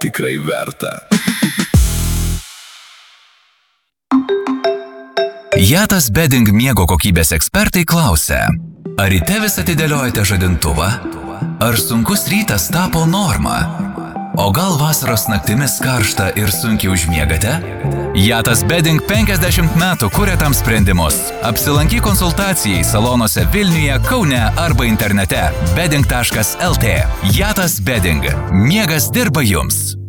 tikrai verta. Jatas Bedding miego kokybės ekspertai klausia, ar ryte vis atidėliojate žadintuvą? Ar sunkus rytas tapo norma? O gal vasaros naktimis karšta ir sunkiai užmiegate? Jatas Bedding 50 metų kuria tam sprendimus. Apsilankyk konsultacijai salonuose Vilniuje, Kaune arba internete bedding.lt. Jatas Bedding. Miegas dirba jums.